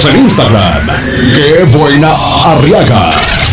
Síguenos en Instagram. ¡Qué buena Arriaga!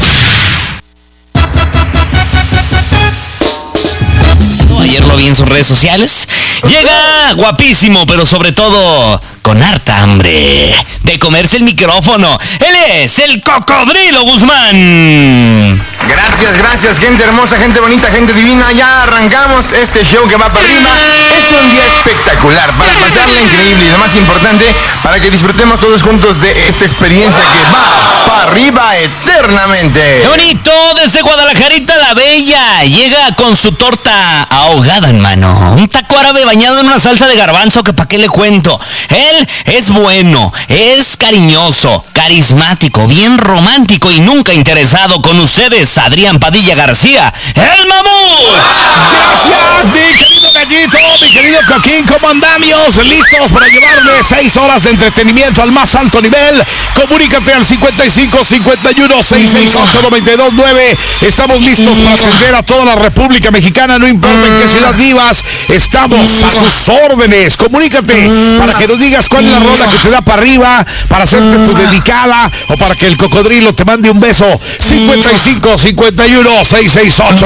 Ayer lo vi en sus redes sociales. Llega guapísimo, pero sobre todo con harta hambre de comerse el micrófono. Él es el Cocodrilo Guzmán. Gracias, gente hermosa, gente bonita, gente divina. Ya arrancamos este show que va para arriba. Es un día espectacular para pasarla increíble y lo más importante, para que disfrutemos todos juntos de esta experiencia que va para arriba eternamente. ¡Qué bonito! Desde Guadalajarita la Bella llega con su torta ahogada en mano. Un taco árabe bañado en una salsa de garbanzo que pa' qué le cuento. Él es bueno, es cariñoso, carismático, bien romántico y nunca interesado. Con ustedes, Adrián Padilla García, el Mamut. Gracias, mi querido Gallito, mi querido Coquín. ¿Cómo andamos? Listos para llevarle 6 horas de entretenimiento al más alto nivel. Comunícate al 55 51 668 929. Estamos listos para atender a toda la República Mexicana, no importa en qué ciudad vivas, estamos a tus órdenes. Comunícate para que nos digas cuál es la rola que te da para arriba, para hacerte tu dedicada o para que el Cocodrilo te mande un beso. 55 51 668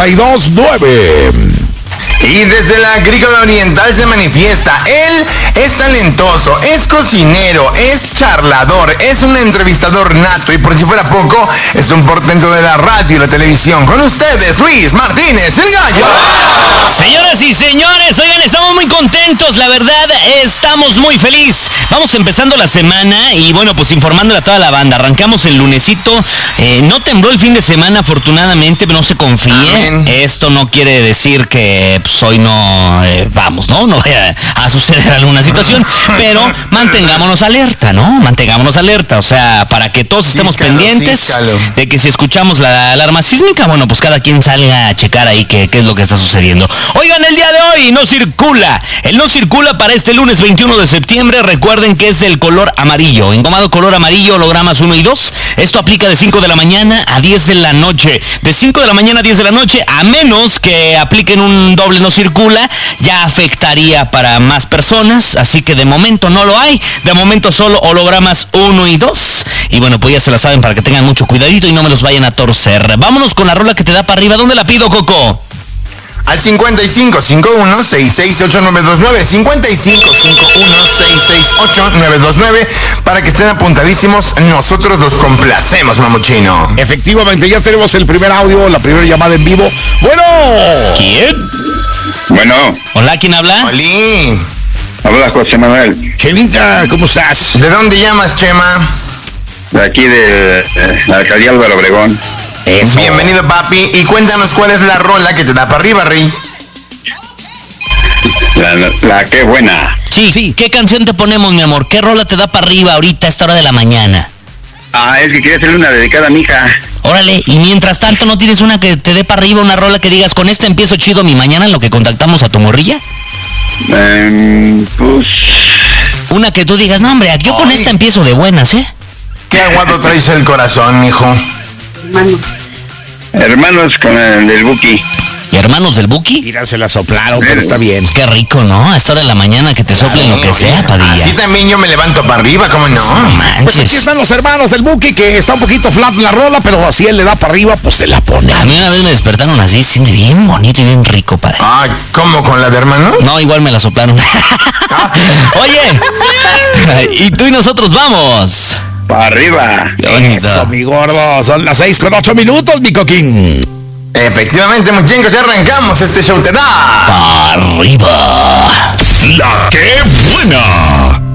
929. Y desde la Agrícola Oriental se manifiesta. Él es talentoso, es cocinero, es charlador, es un entrevistador nato y por si fuera poco, es un portento de la radio y la televisión. Con ustedes, Luis Martínez, el Gallo. Señoras y señores, oigan, estamos muy contentos, la verdad, estamos muy felices. Vamos empezando la semana y bueno, pues informándole a toda la banda. Arrancamos el lunesito, no tembló el fin de semana afortunadamente, pero no se confíe. Esto no quiere decir que pues, hoy no no vaya a suceder alguna situación, pero mantengámonos alerta, ¿no? Mantengámonos alerta, o sea, para que todos estemos pendientes de que si escuchamos la alarma sísmica, bueno, pues cada quien salga a checar ahí qué es lo que está sucediendo. Oigan, el día de hoy no circula. El no circula para este lunes 21 de septiembre. Recuerden que es del color amarillo. Engomado color amarillo, hologramas 1 y 2. Esto aplica de 5 de la mañana a 10 de la noche. De 5 de la mañana a 10 de la noche, a menos que apliquen un doble no circula, ya afectaría para más personas. Así que de momento no lo hay. De momento solo hologramas 1 y 2. Y bueno, pues ya se la saben para que tengan mucho cuidadito y no me los vayan a torcer. Vámonos con la rola que te da para arriba. ¿Dónde la pido, Coco? Al 55 51 668 929, 55 51 668 929, para que estén apuntadísimos. Nosotros los complacemos, mamuchino. Efectivamente, ya tenemos el primer audio, la primera llamada en vivo. Bueno. ¿Quién? Bueno. Hola, ¿quién habla? Oli. Habla José Manuel. Chelita, ¿cómo estás? ¿De dónde llamas, Chema? De aquí de la alcaldía Álvaro Obregón. Eso. Bienvenido, papi. Y cuéntanos cuál es la rola que te da para arriba, Rey. La qué buena. Sí. ¿Qué canción te ponemos, mi amor? ¿Qué rola te da para arriba ahorita a esta hora de la mañana? Es que quería hacerle una dedicada a mi hija. Órale, y mientras tanto, ¿no tienes una que te dé para arriba, una rola que digas, con esta empiezo chido mi mañana en lo que contactamos a tu morrilla? Pues... Una que tú digas, no, hombre, yo con esta empiezo de buenas, ¿eh? ¿Qué aguado traes el corazón, mijo? Hermanos con el del Buki. ¿Y hermanos del Buki? Mira, se la soplaron, pero está bien. Qué rico, ¿no? A esta hora de la mañana que te soplen lo que sea, Padilla. Así también yo me levanto para arriba, ¿cómo no? No manches. Pues aquí están los hermanos del Buki, que está un poquito flat la rola, pero así él le da para arriba, pues se la pone. A mí una vez me despertaron así, se siente bien bonito y bien rico, padre. Ah, ¿cómo con la de hermano? No, igual me la soplaron. Oye, y tú y nosotros vamos. Para arriba. Qué bonito. Eso, mi gordo. Son las 6:08, mi Coquín. Efectivamente, muchachos, ya arrancamos. Este show te da Para arriba. La que buena.